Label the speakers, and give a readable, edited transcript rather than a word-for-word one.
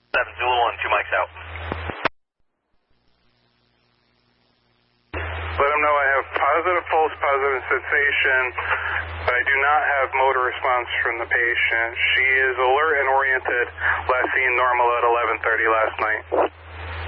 Speaker 1: 7 Zulu 1, 2 mics out.
Speaker 2: Let them know I have positive pulse, positive sensation, but I do not have motor response from the patient. She is alert and oriented, last seen normal at 11:30 last night.